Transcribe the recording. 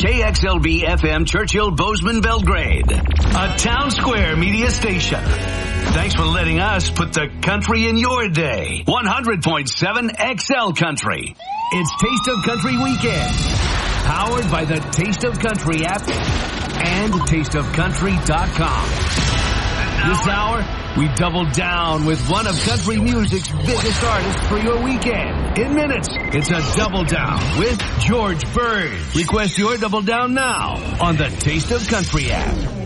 KXLB FM Churchill Bozeman Belgrade, a Town Square media station. Thanks for letting us put the country in your day. 100.7 XL Country. It's Taste of Country Weekend. Powered by the Taste of Country app and tasteofcountry.com. This hour, we double down with one of country music's biggest artists for your weekend. In minutes, it's a double down with George Burge. Request your double down now on the Taste of Country app.